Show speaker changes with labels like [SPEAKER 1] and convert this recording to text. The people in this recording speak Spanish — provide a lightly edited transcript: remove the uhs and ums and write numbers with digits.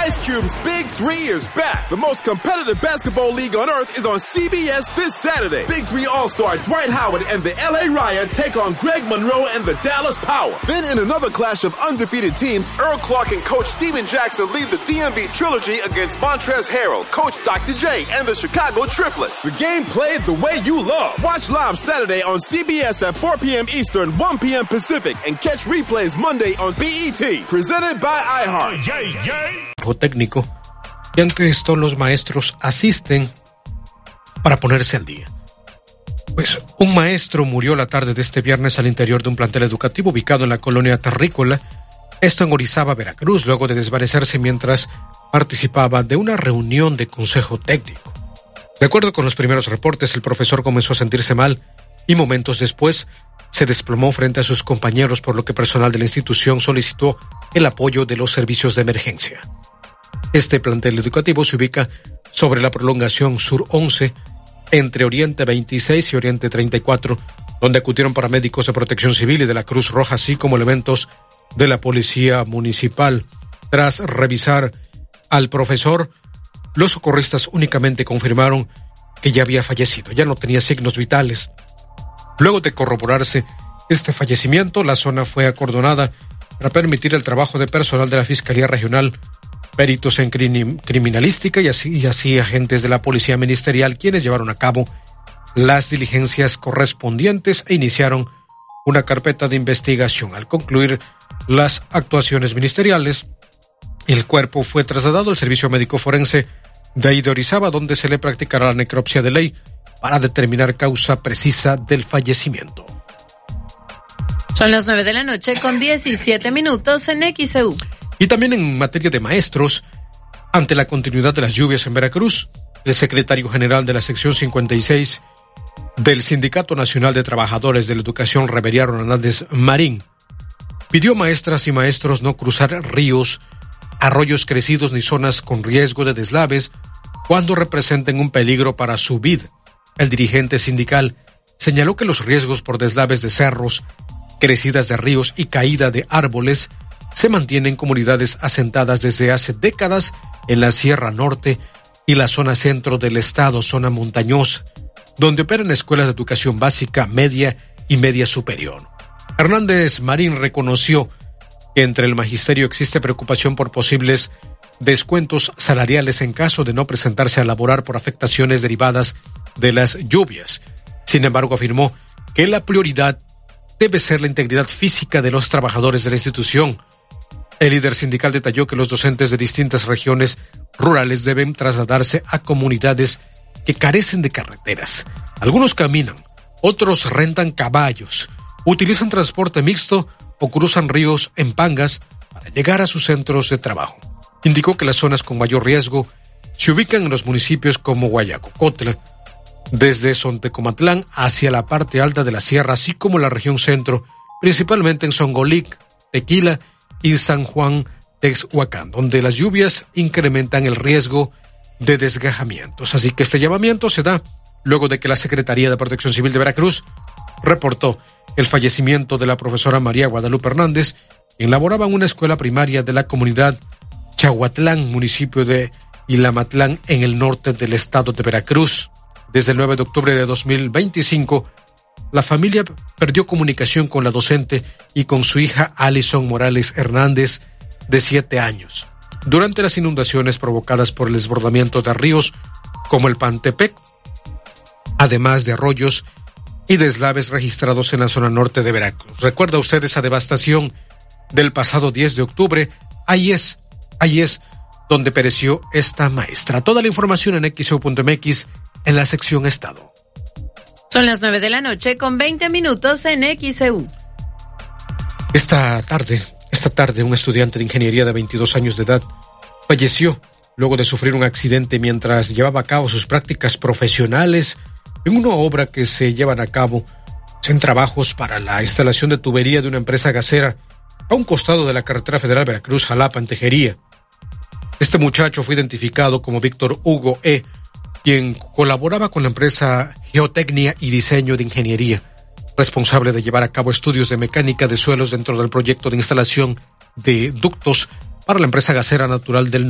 [SPEAKER 1] Ice Cube's Big 3 is back. The most competitive basketball league on earth is on CBS this Saturday. Big 3 All-Star Dwight Howard and the LA Riot take on Greg Monroe and the Dallas Power. Then in another clash of undefeated teams, Earl Clark and Coach Steven Jackson lead the DMV Trilogy against Montrezl Harrell, Coach Dr. J, and the Chicago Triplets. The game played the way you love. Watch live Saturday on CBS at 4 p.m. Eastern, 1 p.m. Pacific, and catch replays Monday on BET. Presented by iHeart.
[SPEAKER 2] Técnico, y ante esto los maestros asisten para ponerse al día. Pues un maestro murió la tarde de este viernes al interior de un plantel educativo ubicado en la colonia terrícola, esto en Orizaba, Veracruz, luego de desvanecerse mientras participaba de una reunión de consejo técnico. De acuerdo con los primeros reportes, el profesor comenzó a sentirse mal y momentos después se desplomó frente a sus compañeros, por lo que personal de la institución solicitó el apoyo de los servicios de emergencia. Este plantel educativo se ubica sobre la prolongación Sur 11, entre Oriente 26 y Oriente 34, donde acudieron paramédicos de Protección Civil y de la Cruz Roja, así como elementos de la Policía Municipal. Tras revisar al profesor, los socorristas únicamente confirmaron que ya había fallecido, ya no tenía signos vitales. Luego de corroborarse este fallecimiento, la zona fue acordonada para permitir el trabajo de personal de la Fiscalía Regional, peritos en criminalística y así agentes de la Policía Ministerial, quienes llevaron a cabo las diligencias correspondientes e iniciaron una carpeta de investigación. Al concluir las actuaciones ministeriales, el cuerpo fue trasladado al Servicio Médico Forense de ahí de Orizaba, donde se le practicará la necropsia de ley para determinar causa precisa del fallecimiento.
[SPEAKER 3] Son las 9:17 en XEU.
[SPEAKER 2] Y también en materia de maestros, ante la continuidad de las lluvias en Veracruz, el secretario general de la sección 56 del Sindicato Nacional de Trabajadores de la Educación, Reveriano Hernández Marín, pidió a maestras y maestros no cruzar ríos, arroyos crecidos ni zonas con riesgo de deslaves cuando representen un peligro para su vida. El dirigente sindical señaló que los riesgos por deslaves de cerros, crecidas de ríos y caída de árboles se mantienen en comunidades asentadas desde hace décadas en la Sierra Norte y la zona centro del estado, zona montañosa, donde operan escuelas de educación básica, media y media superior. Hernández Marín reconoció que entre el magisterio existe preocupación por posibles descuentos salariales en caso de no presentarse a laborar por afectaciones derivadas de las lluvias. Sin embargo, afirmó que la prioridad debe ser la integridad física de los trabajadores de la institución. El líder sindical detalló que los docentes de distintas regiones rurales deben trasladarse a comunidades que carecen de carreteras. Algunos caminan, otros rentan caballos, utilizan transporte mixto o cruzan ríos en pangas para llegar a sus centros de trabajo. Indicó que las zonas con mayor riesgo se ubican en los municipios como Guayacocotla, desde Sontecomatlán hacia la parte alta de la sierra, así como la región centro, principalmente en Songolic, Tequila y San Juan Texhuacán, donde las lluvias incrementan el riesgo de desgajamientos. Así que este llamamiento se da luego de que la Secretaría de Protección Civil de Veracruz reportó el fallecimiento de la profesora María Guadalupe Hernández, quien laboraba en una escuela primaria de la comunidad Chahuatlán, municipio de Ilamatlán, en el norte del estado de Veracruz. Desde el 9 de octubre de 2025, la familia perdió comunicación con la docente y con su hija Alison Morales Hernández, de 7 años, durante las inundaciones provocadas por el desbordamiento de ríos como el Pantepec, además de arroyos y deslaves registrados en la zona norte de Veracruz. ¿Recuerda usted esa devastación del pasado 10 de octubre? Ahí es donde pereció esta maestra. Toda la información en XEU.mx en la sección Estado.
[SPEAKER 3] Son las 9:20 en XEU.
[SPEAKER 2] Esta tarde, un estudiante de ingeniería de 22 años de edad falleció luego de sufrir un accidente mientras llevaba a cabo sus prácticas profesionales en una obra que se llevan a cabo en trabajos para la instalación de tubería de una empresa gasera a un costado de la carretera federal Veracruz-Jalapa en Tejería. Este muchacho fue identificado como Víctor Hugo E., quien colaboraba con la empresa Geotecnia y Diseño de Ingeniería, responsable de llevar a cabo estudios de mecánica de suelos dentro del proyecto de instalación de ductos para la empresa gasera natural del